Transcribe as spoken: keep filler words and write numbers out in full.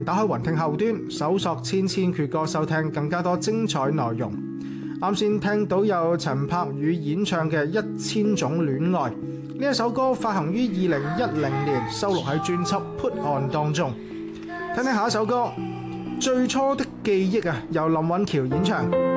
打開雲聽後端，搜索千千闕歌收聽更加多精彩內容。啱先聽到有陳柏宇演唱嘅《一千種戀愛》，呢一首歌發行於二零一零年，收錄喺專輯《Put On》當中。聽聽下一首歌《最初的記憶》啊，由林允喬演唱。